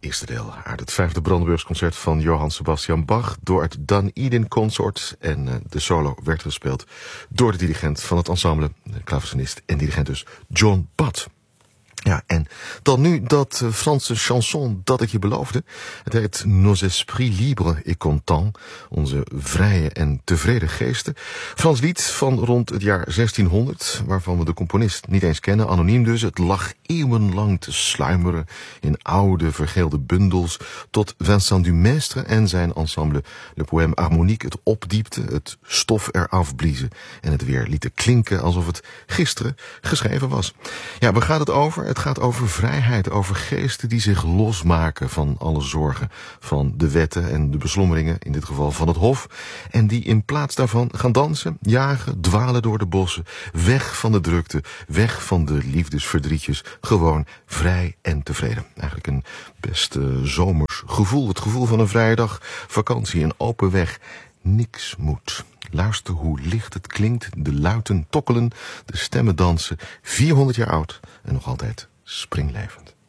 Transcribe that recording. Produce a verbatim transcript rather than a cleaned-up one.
eerste deel uit het vijfde Brandenburgsconcert van Johann Sebastian Bach door het Dan Eden Consort. En uh, de solo werd gespeeld door de dirigent van het ensemble, de klaversonist en dirigent dus, John Butt. Ja, en dan nu dat uh, Franse chanson dat ik je beloofde. Het heet Nos esprits libres et contents, onze vrije en tevreden geesten. Frans lied van rond het jaar zestienhonderd, waarvan we de componist niet eens kennen, anoniem dus. Het lag eeuwenlang te sluimeren in oude vergeelde bundels, tot Vincent Dumestre en zijn ensemble Le Poème Harmonique het opdiepte, het stof eraf bliezen en het weer lieten klinken alsof het gisteren geschreven was. Ja, waar gaat het over? Het gaat over vrijheid, over geesten die zich losmaken van alle zorgen, van de wetten en de beslommeringen, in dit geval van het hof, en die in plaats daarvan gaan dansen, jagen, dwalen door de bossen, weg van de drukte, weg van de liefdesverdrietjes, gewoon vrij en tevreden. Eigenlijk een best uh, zomers gevoel, het gevoel van een vrije dag, vakantie, een open weg, niks moet. Luister hoe licht het klinkt, de luiten tokkelen, de stemmen dansen, vierhonderd jaar oud en nog altijd springlevend.